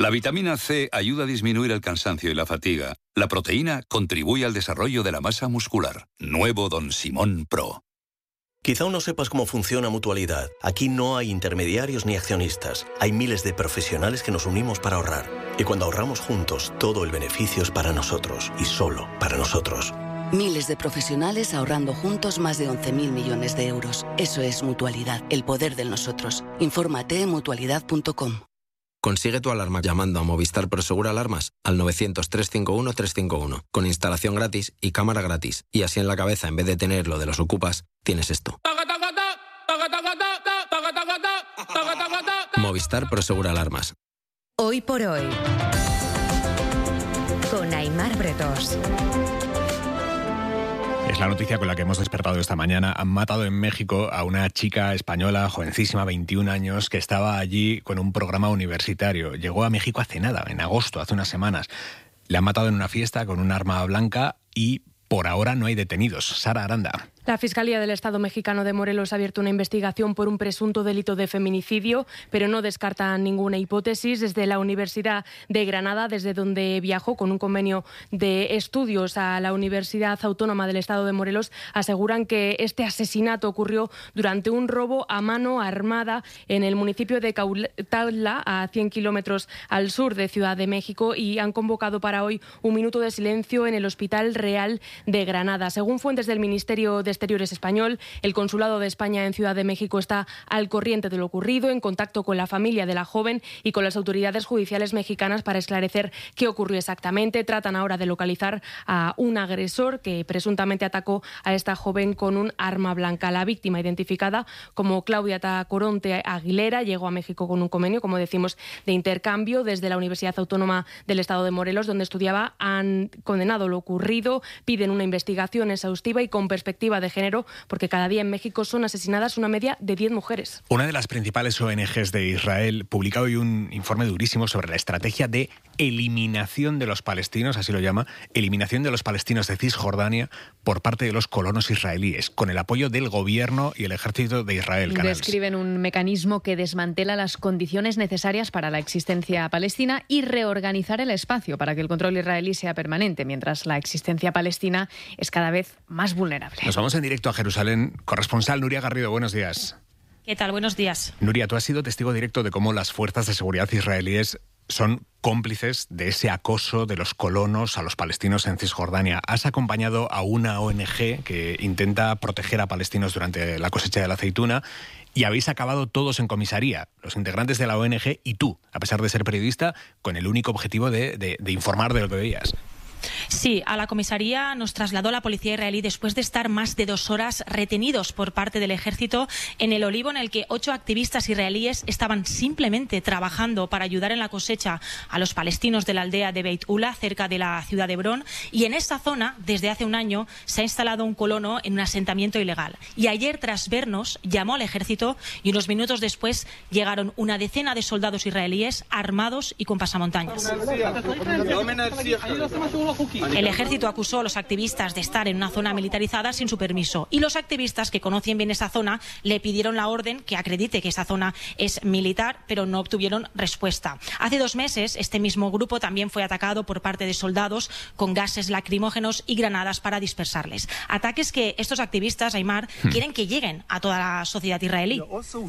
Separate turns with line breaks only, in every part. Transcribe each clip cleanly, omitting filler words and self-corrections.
La vitamina C ayuda a disminuir el cansancio y la fatiga. La proteína contribuye al desarrollo de la masa muscular. Nuevo Don Simón Pro.
Quizá aún no sepas cómo funciona Mutualidad. Aquí no hay intermediarios ni accionistas. Hay miles de profesionales que nos unimos para ahorrar. Y cuando ahorramos juntos, todo el beneficio es para nosotros y solo para nosotros.
Miles de profesionales ahorrando juntos más de 11.000 millones de euros. Eso es Mutualidad, el poder del nosotros. Infórmate en mutualidad.com.
Consigue tu alarma llamando a Movistar Prosegur Alarmas al 900-351-351, con instalación gratis y cámara gratis. Y así en la cabeza, en vez de tener lo de los ocupas, tienes esto. Movistar Prosegur Alarmas.
Hoy por hoy, con Aimar Bretos.
Es la noticia con la que hemos despertado esta mañana. Han matado en México a una chica española, jovencísima, 21 años, que estaba allí con un programa universitario. Llegó a México hace nada, en agosto, hace unas semanas. Le han matado en una fiesta con un arma blanca y por ahora no hay detenidos. Sara Aranda.
La Fiscalía del Estado mexicano de Morelos ha abierto una investigación por un presunto delito de feminicidio, pero no descarta ninguna hipótesis. Desde la Universidad de Granada, desde donde viajó con un convenio de estudios a la Universidad Autónoma del Estado de Morelos, aseguran que este asesinato ocurrió durante un robo a mano armada en el municipio de Cuautla, a 100 kilómetros al sur de Ciudad de México, y han convocado para hoy un minuto de silencio en el Hospital Real de Granada. Según fuentes del Ministerio de Exteriores español, el Consulado de España en Ciudad de México está al corriente de lo ocurrido, en contacto con la familia de la joven y con las autoridades judiciales mexicanas para esclarecer qué ocurrió exactamente. Tratan ahora de localizar a un agresor que presuntamente atacó a esta joven con un arma blanca. La víctima, identificada como Claudia Tacoronte Aguilera, llegó a México con un convenio, como decimos, de intercambio. Desde la Universidad Autónoma del Estado de Morelos, donde estudiaba, han condenado lo ocurrido, piden una investigación exhaustiva y con perspectiva de género, porque cada día en México son asesinadas una media de 10 mujeres.
Una de las principales ONGs de Israel publica hoy un informe durísimo sobre la estrategia de eliminación de los palestinos, así lo llama, eliminación de los palestinos de Cisjordania por parte de los colonos israelíes, con el apoyo del gobierno y el ejército de Israel.
Describen un mecanismo que desmantela las condiciones necesarias para la existencia palestina y reorganizar el espacio para que el control israelí sea permanente, mientras la existencia palestina es cada vez más vulnerable.
Nos vamos en directo a Jerusalén. Corresponsal Nuria Garrido, buenos días.
¿Qué tal? Buenos días.
Nuria, tú has sido testigo directo de cómo las fuerzas de seguridad israelíes son cómplices de ese acoso de los colonos a los palestinos en Cisjordania. Has acompañado a una ONG que intenta proteger a palestinos durante la cosecha de la aceituna y habéis acabado todos en comisaría, los integrantes de la ONG y tú, a pesar de ser periodista, con el único objetivo de informar de lo que veías.
Sí, a la comisaría nos trasladó la policía israelí después de estar más de 2 horas retenidos por parte del ejército en el olivo en el que 8 activistas israelíes estaban simplemente trabajando para ayudar en la cosecha a los palestinos de la aldea de Beit Ula, cerca de la ciudad de Hebrón. Y en esta zona, desde hace un año, se ha instalado un colono en un asentamiento ilegal. Y ayer, tras vernos, llamó al ejército y unos minutos después llegaron una decena de soldados israelíes armados y con pasamontañas. El ejército acusó a los activistas de estar en una zona militarizada sin su permiso y los activistas, que conocen bien esa zona, le pidieron la orden que acredite que esa zona es militar, pero no obtuvieron respuesta. Hace 2 meses este mismo grupo también fue atacado por parte de soldados con gases lacrimógenos y granadas para dispersarles. Ataques que estos activistas, Aimar, quieren que lleguen a toda la sociedad israelí.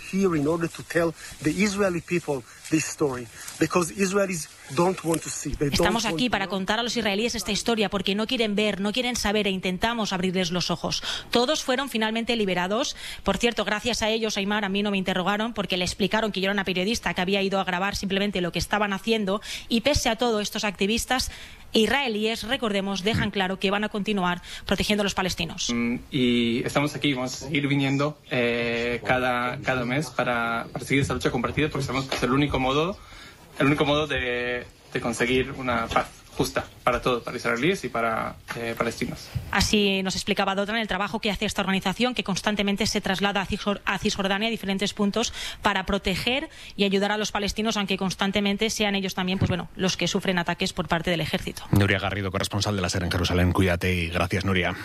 Estamos aquí para contar a los israelíes esta historia porque no quieren ver, no quieren saber e intentamos abrirles los ojos. Todos fueron finalmente liberados. Por cierto, gracias a ellos, Aimar, a mí no me interrogaron porque le explicaron que yo era una periodista que había ido a grabar simplemente lo que estaban haciendo, y pese a todo, estos activistas israelíes, recordemos, dejan claro que van a continuar protegiendo a los palestinos.
Y estamos aquí, vamos a seguir viniendo cada mes para seguir esta lucha compartida, porque sabemos que es el único modo de conseguir una paz justa para todos, para israelíes y para palestinos.
Así nos explicaba Dotran el trabajo que hace esta organización, que constantemente se traslada a Cisjordania, a diferentes puntos, para proteger y ayudar a los palestinos, aunque constantemente sean ellos también, pues bueno, los que sufren ataques por parte del ejército.
Nuria Garrido, corresponsal de la SER en Jerusalén. Cuídate y gracias, Nuria.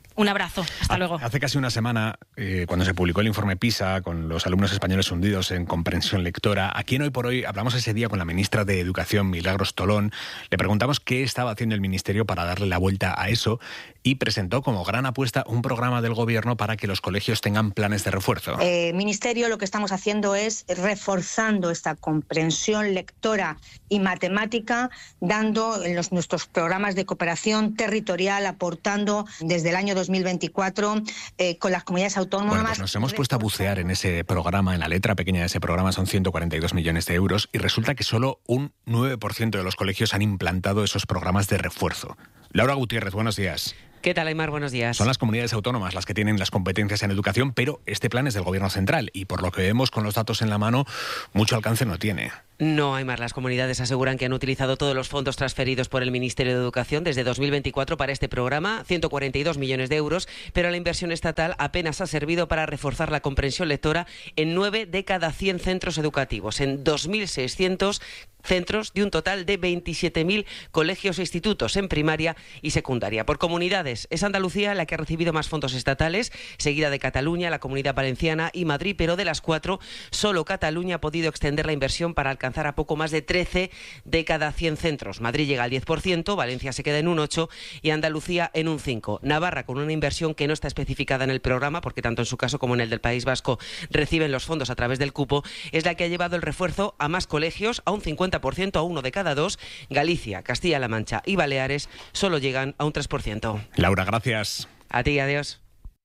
Un abrazo, hasta luego.
Hace casi una semana, cuando se publicó el informe PISA, con los alumnos españoles hundidos en comprensión lectora, aquí en Hoy por Hoy hablamos ese día con la ministra de Educación, Milagros Tolón. Le preguntamos qué estaba haciendo el Ministerio para darle la vuelta a eso y presentó como gran apuesta un programa del Gobierno para que los colegios tengan planes de refuerzo.
Ministerio, lo que estamos haciendo es reforzando esta comprensión lectora y matemática, dando en nuestros programas de cooperación territorial, aportando desde el año 2024 con las comunidades autónomas.
Bueno, pues nos hemos puesto a bucear en ese programa, en la letra pequeña de ese programa, son 142 millones de euros, y resulta que solo un 9% de los colegios han implantado esos programas de refuerzo. Laura Gutiérrez, buenos días.
¿Qué tal, Aymar? Buenos días.
Son las comunidades autónomas las que tienen las competencias en educación, pero este plan es del Gobierno central y por lo que vemos con los datos en la mano, mucho alcance no tiene.
No, Aymar, las comunidades aseguran que han utilizado todos los fondos transferidos por el Ministerio de Educación desde 2024 para este programa, 142 millones de euros, pero la inversión estatal apenas ha servido para reforzar la comprensión lectora en 9 de cada 100 centros educativos, en 2.600 centros de un total de 27.000 colegios e institutos en primaria y secundaria. Por comunidades, es Andalucía la que ha recibido más fondos estatales, seguida de Cataluña, la Comunidad Valenciana y Madrid, pero de las 4, solo Cataluña ha podido extender la inversión para alcanzar a poco más de 13 de cada 100 centros. Madrid llega al 10%, Valencia se queda en un 8% y Andalucía en un 5%. Navarra, con una inversión que no está especificada en el programa, porque tanto en su caso como en el del País Vasco reciben los fondos a través del cupo, es la que ha llevado el refuerzo a más colegios, a un 50%, a 1 de cada 2. Galicia, Castilla-La Mancha y Baleares solo llegan a un 3%.
Laura, gracias.
A ti, adiós.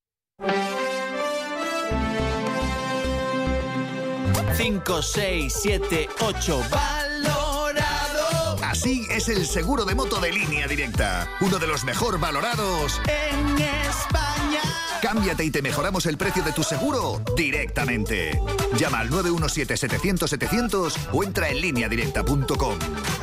5, 6, 7, 8, valorado. Así es el seguro de moto de Línea Directa, uno de los mejor valorados en España. Cámbiate y te mejoramos el precio de tu seguro directamente. Llama al 917-700-700 o entra en lineadirecta.com.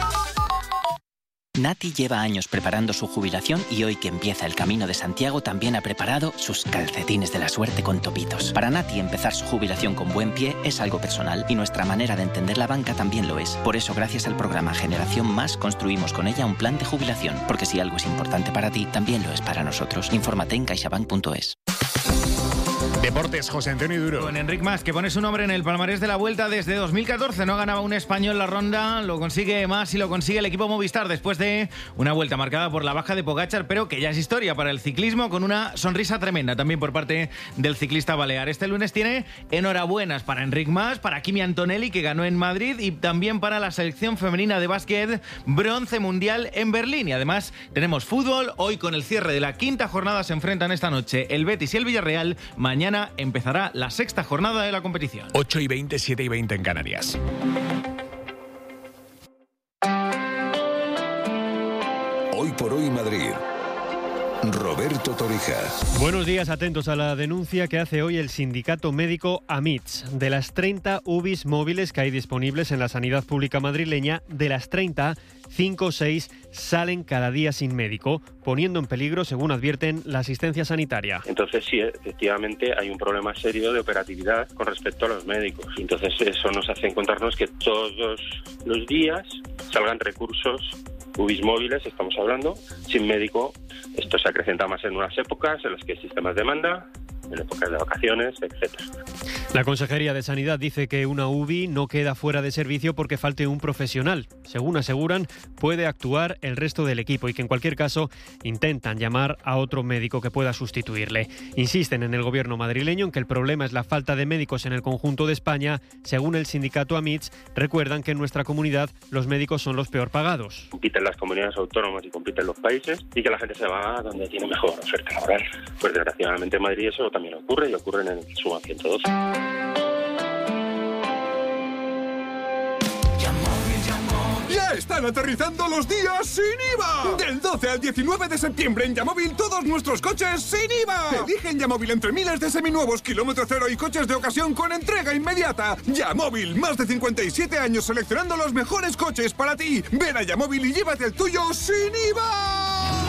Nati lleva años preparando su jubilación y hoy que empieza el Camino de Santiago también ha preparado sus calcetines de la suerte con topitos. Para Nati empezar su jubilación con buen pie es algo personal y nuestra manera de entender la banca también lo es. Por eso, gracias al programa Generación Más, construimos con ella un plan de jubilación. Porque si algo es importante para ti, también lo es para nosotros. Infórmate en caixabank.es.
Deportes, José Antonio Duro.
Con Enric Mas, que pone su nombre en el palmarés de la Vuelta desde 2014. No ganaba un español la ronda, lo consigue Mas y lo consigue el equipo Movistar después de una vuelta marcada por la baja de Pogačar, pero que ya es historia para el ciclismo, con una sonrisa tremenda también por parte del ciclista balear. Este lunes tiene enhorabuenas para Enric Mas, para Kimi Antonelli, que ganó en Madrid, y también para la selección femenina de básquet, bronce mundial en Berlín. Y además tenemos fútbol. Hoy, con el cierre de la quinta jornada, se enfrentan esta noche el Betis y el Villarreal. Mañana empezará la sexta jornada de la competición.
8:20, 7:20 en Canarias.
Hoy por hoy Madrid. Roberto Torija.
Buenos días, atentos a la denuncia que hace hoy el sindicato médico AMITS. De las 30 UBIs móviles que hay disponibles en la sanidad pública madrileña, de las 30, 5 o 6 salen cada día sin médico, poniendo en peligro, según advierten, la asistencia sanitaria.
Entonces sí, efectivamente hay un problema serio de operatividad con respecto a los médicos. Entonces eso nos hace encontrarnos que todos los días salgan recursos UBIs móviles, estamos hablando, sin médico. Esto se acrecenta más en unas épocas en las que existe más demanda, en épocas de vacaciones, etcétera.
La Consejería de Sanidad dice que una UBI no queda fuera de servicio porque falte un profesional. Según aseguran, puede actuar el resto del equipo y que en cualquier caso intentan llamar a otro médico que pueda sustituirle. Insisten en el gobierno madrileño en que el problema es la falta de médicos en el conjunto de España. Según el sindicato AMITS, recuerdan que en nuestra comunidad los médicos son los peor pagados.
Compiten las comunidades autónomas y compiten los países y que la gente se va donde tiene mejor oferta laboral. Pues desgraciadamente en Madrid eso también ocurre y ocurre en el SUA 112.
¡Ya están aterrizando los días sin IVA! Del 12 al 19 de septiembre en Yamóvil todos nuestros coches sin IVA. Elige en Yamóvil entre miles de seminuevos, kilómetro cero y coches de ocasión con entrega inmediata. Yamóvil, más de 57 años seleccionando los mejores coches para ti. Ven a Yamóvil y llévate el tuyo sin IVA.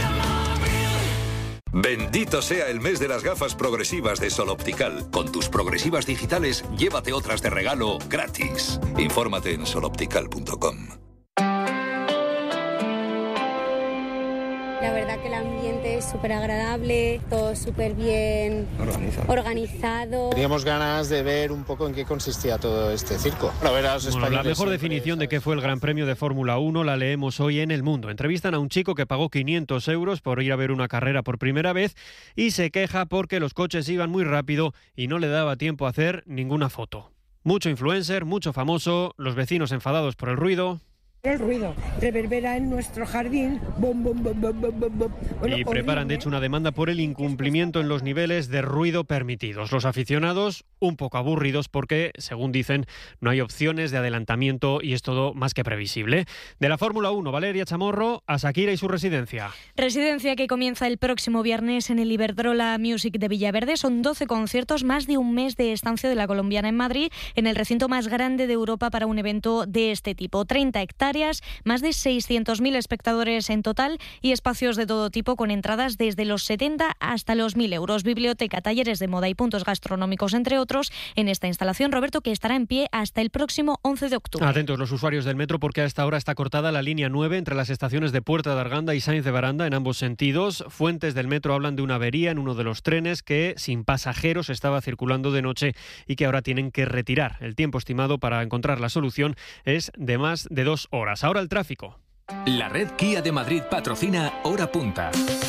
Bendito sea el mes de las gafas progresivas de Sol Optical. Con tus progresivas digitales, llévate otras de regalo gratis. Infórmate en soloptical.com.
La verdad que el ambiente es súper agradable, todo súper bien organizado.
Teníamos ganas de ver un poco en qué consistía todo este circo. Para ver a los españoles.
La mejor definición de qué fue el Gran Premio de Fórmula 1 la leemos hoy en El Mundo. Entrevistan a un chico que pagó 500 euros por ir a ver una carrera por primera vez y se queja porque los coches iban muy rápido y no le daba tiempo a hacer ninguna foto. Mucho influencer, mucho famoso, los vecinos enfadados por el ruido.
El ruido reverbera en nuestro jardín. Bom, bom, bom, bom, bom, bom. Bueno,
y preparan, de hecho, una demanda por el incumplimiento en los niveles de ruido permitidos. Los aficionados, un poco aburridos porque, según dicen, no hay opciones de adelantamiento y es todo más que previsible. De la Fórmula 1, Valeria Chamorro, a Shakira y su residencia.
Residencia que comienza el próximo viernes en el Iberdrola Music de Villaverde. Son 12 conciertos, más de un mes de estancia de la colombiana en Madrid, en el recinto más grande de Europa para un evento de este tipo. 30 hectáreas, más de 600.000 espectadores en total y espacios de todo tipo con entradas desde los 70 hasta los 1.000 euros. Biblioteca, talleres de moda y puntos gastronómicos, entre otros, en esta instalación, Roberto, que estará en pie hasta el próximo 11 de octubre.
Atentos los usuarios del metro porque a esta hora está cortada la línea 9 entre las estaciones de Puerta de Arganda y Sáenz de Baranda en ambos sentidos. Fuentes del metro hablan de una avería en uno de los trenes que, sin pasajeros, estaba circulando de noche y que ahora tienen que retirar. El tiempo estimado para encontrar la solución es de más de 2 horas. Ahora el tráfico.
La red Kia de Madrid patrocina Hora Punta.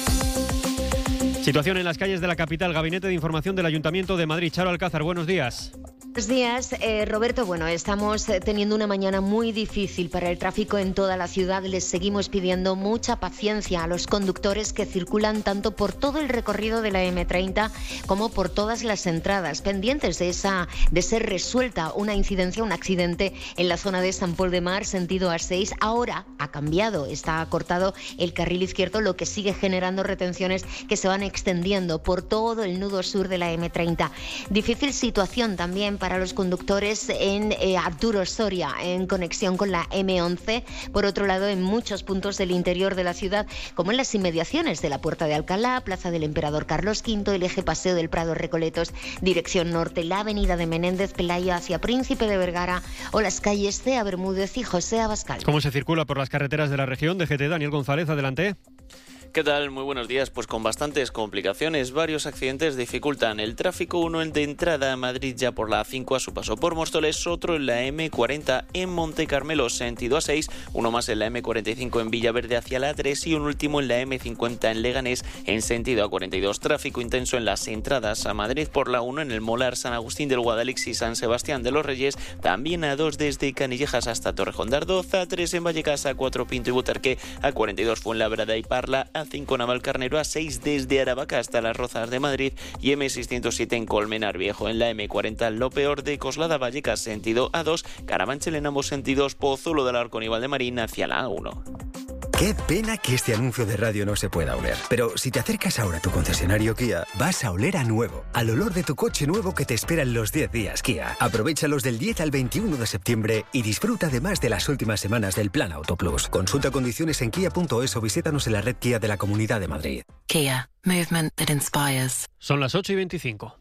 Situación en las calles de la capital. Gabinete de Información del Ayuntamiento de Madrid. Charo Alcázar, buenos días.
Buenos días, Roberto. Bueno, estamos teniendo una mañana muy difícil para el tráfico en toda la ciudad. Les seguimos pidiendo mucha paciencia a los conductores que circulan tanto por todo el recorrido de la M30 como por todas las entradas, pendientes de ser resuelta una incidencia, un accidente en la zona de Sant Pol de Mar, sentido A6. Ahora ha cambiado, está cortado el carril izquierdo, lo que sigue generando retenciones que se van extendiendo por todo el nudo sur de la M30. Difícil situación también para los conductores en Arturo Soria, en conexión con la M11. Por otro lado, en muchos puntos del interior de la ciudad, como en las inmediaciones de la Puerta de Alcalá, Plaza del Emperador Carlos V, el eje Paseo del Prado Recoletos, dirección norte, la avenida de Menéndez Pelayo hacia Príncipe de Vergara o las calles Cea Bermúdez y José Abascal.
¿Cómo se circula por las carreteras de la región? DGT, Daniel González, adelante.
¿Qué tal? Muy buenos días. Pues con bastantes complicaciones, varios accidentes dificultan el tráfico. Uno el de entrada a Madrid ya por la A5 a su paso por Móstoles, otro en la M40 en Monte Carmelo, sentido A6, uno más en la M45 en Villaverde hacia la A3 y un último en la M50 en Leganés en sentido A42. Tráfico intenso en las entradas a Madrid por la 1 en el Molar, San Agustín del Guadalix y San Sebastián de los Reyes, también A2 desde Canillejas hasta Torrejón de Ardoz, A3 en Vallecas, A4 Pinto y Butarque, A42 Fuenlabrada y Parla, A5 Navalcarnero, A6 desde Aravaca hasta Las Rozas de Madrid y M607 en Colmenar Viejo. En la M40 lo peor de Coslada Vallecas sentido A2, Carabanchel en ambos sentidos, Pozuelo del Arcón y Valdemarín hacia la A1.
Qué pena que este anuncio de radio no se pueda oler. Pero si te acercas ahora a tu concesionario Kia, vas a oler a nuevo. Al olor de tu coche nuevo que te espera en los 10 días Kia. Aprovéchalos del 10 al 21 de septiembre y disfruta además de las últimas semanas del Plan Auto Plus. Consulta condiciones en kia.es o visítanos en la red Kia de la Comunidad de Madrid.
Kia. Movement that inspires.
Son las 8:25.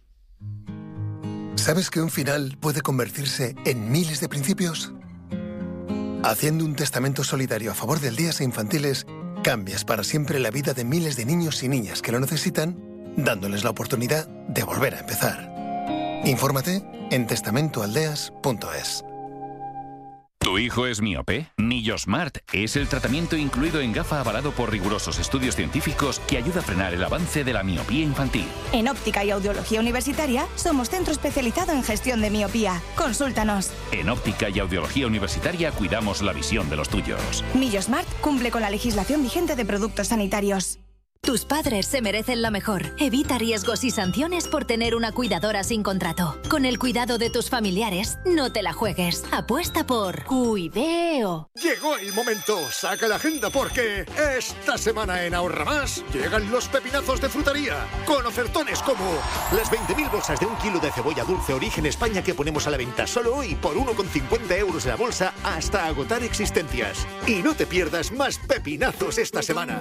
¿Sabes que un final puede convertirse en miles de principios? Haciendo un testamento solidario a favor del Días Infantiles, cambias para siempre la vida de miles de niños y niñas que lo necesitan, dándoles la oportunidad de volver a empezar. Infórmate en testamentoaldeas.es.
¿Tu hijo es miope? Nillosmart es el tratamiento incluido en gafa avalado por rigurosos estudios científicos que ayuda a frenar el avance de la miopía infantil.
En Óptica y Audiología Universitaria somos centro especializado en gestión de miopía. Consúltanos.
En Óptica y Audiología Universitaria cuidamos la visión de los tuyos.
Nillosmart cumple con la legislación vigente de productos sanitarios.
Tus padres se merecen lo mejor. Evita riesgos y sanciones por tener una cuidadora sin contrato. Con el cuidado de tus familiares, no te la juegues. Apuesta por Cuideo.
Llegó el momento. Saca la agenda porque esta semana en Ahorra Más llegan los pepinazos de frutería. Con ofertones como las 20.000 bolsas de 1 kilo de cebolla dulce origen España que ponemos a la venta solo hoy por 1,50 € la bolsa hasta agotar existencias. Y no te pierdas más pepinazos esta semana.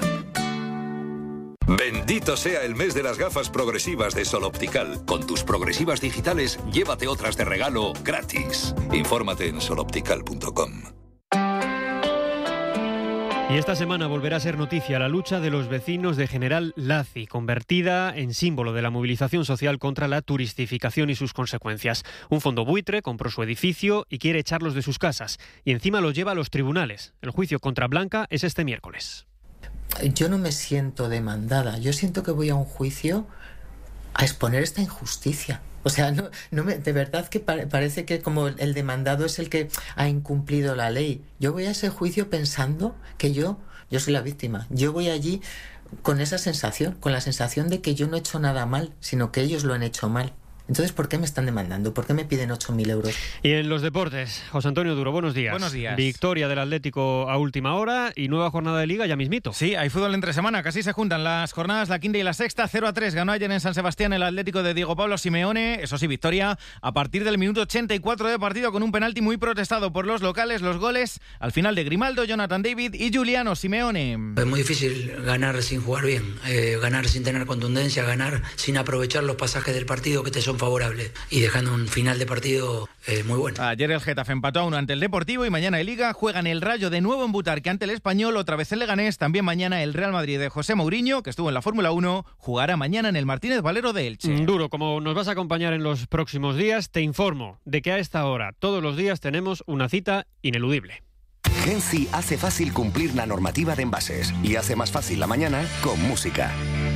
Bendito sea el mes de las gafas progresivas de Sol Optical. Con tus progresivas digitales, llévate otras de regalo gratis. Infórmate en soloptical.com.
Y esta semana volverá a ser noticia la lucha de los vecinos de General Laci, convertida en símbolo de la movilización social contra la turistificación y sus consecuencias. Un fondo buitre compró su edificio y quiere echarlos de sus casas. Y encima los lleva a los tribunales. El juicio contra Blanca es este miércoles.
Yo no me siento demandada. Yo siento que voy a un juicio a exponer esta injusticia. O sea, de verdad que parece que como el demandado es el que ha incumplido la ley. Yo voy a ese juicio pensando que yo soy la víctima. Yo voy allí con esa sensación, con la sensación de que yo no he hecho nada mal, sino que ellos lo han hecho mal. Entonces, ¿por qué me están demandando? ¿Por qué me piden 8.000 euros?
Y en los deportes, José Antonio Duro, buenos días.
Buenos días.
Victoria del Atlético a última hora y nueva jornada de Liga ya mismito.
Sí, hay fútbol entre semana, casi se juntan las jornadas, la quinta y la sexta. 0-3 ganó ayer en San Sebastián el Atlético de Diego Pablo Simeone. Eso sí, victoria a partir del minuto 84 de partido con un penalti muy protestado por los locales. Los goles al final de Grimaldo, Jonathan David y Giuliano Simeone.
Es muy difícil ganar sin jugar bien, ganar sin tener contundencia, ganar sin aprovechar los pasajes del partido que te son favorables. Y dejando un final de partido muy bueno.
Ayer el Getafe empató a 1 ante el Deportivo y mañana en Liga juegan el Rayo de nuevo en Butarque ante el Español, otra vez el Leganés. También mañana el Real Madrid de José Mourinho, que estuvo en la Fórmula 1, jugará mañana en el Martínez Valero de Elche.
Duro, como nos vas a acompañar en los próximos días, te informo de que a esta hora, todos los días, tenemos una cita ineludible.
Genci hace fácil cumplir la normativa de envases y hace más fácil la mañana con música.